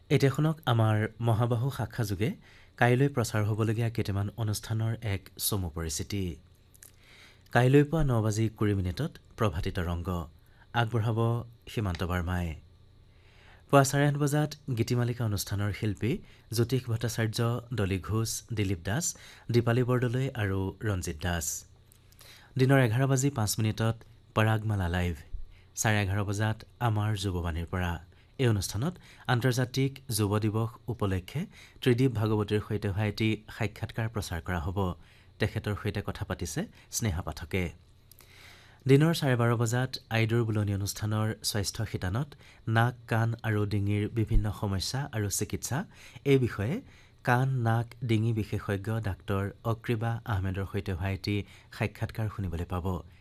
এতিয়া শুনক আমাৰ মহাবাহু শাখাযোগে কাইলৈ প্ৰচাৰ হ'বলগীয়া কেইটামান অনুষ্ঠানৰ এক চমু পৰিচিতি। কাইলৈ পুৱা 9:20 প্ৰভাতী তৰংগ আগবঢ়াব সীমান্ত বাৰ্মাই। পুৱা 8:30 গীতিমালিকা অনুষ্ঠানৰ শিল্পী জ্যোতিষ ভট্টাচাৰ্য, ডলি ঘোষ, দিলীপ দাস, দীপালী বৰদলৈ আৰু ৰঞ্জিত দাস। দিনৰ 11:05 পৰাগমালা লাইভ। 11:30 আমাৰ যুৱবাণীৰ পৰা। এই অনুষ্ঠানত আন্তৰ্জাতিক যুৱ দিৱস উপলক্ষে ত্ৰিদীপ ভাগৱতীৰ সৈতে হোৱা এটি সাক্ষাৎকাৰ প্ৰচাৰ কৰা হ'ব। তেখেতৰ সৈতে কথা পাতিছে স্নেহা পাঠকে। দিনৰ 12:30 আইদৰ বোলনী অনুষ্ঠানৰ স্বাস্থ্য শিতানত নাক, কাণ আৰু ডিঙিৰ বিভিন্ন সমস্যা আৰু চিকিৎসা এই বিষয়ে কাণ, নাক, ডিঙি বিশেষজ্ঞ ডাক্তৰ অক্ৰিবা আহমেদৰ সৈতে হোৱা এটি সাক্ষাৎকাৰ শুনিবলৈ পাব।